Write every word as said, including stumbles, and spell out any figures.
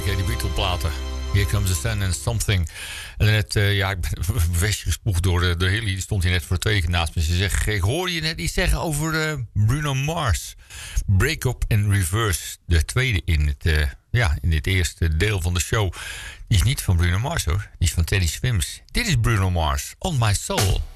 hè, die Beatle-platen. Here Comes the Sun and Something. En net, uh, ja, ik ben weggespoegd door de, de Hilly. Die stond hier net voor twee keer naast me. Ze zegt, ik hoorde je net iets zeggen over uh, Bruno Mars. Break Up and Reverse. De tweede in, het, uh, ja, in dit eerste deel van de show. Die is niet van Bruno Mars hoor. Die is van Teddy Swims. Dit is Bruno Mars. On My Soul.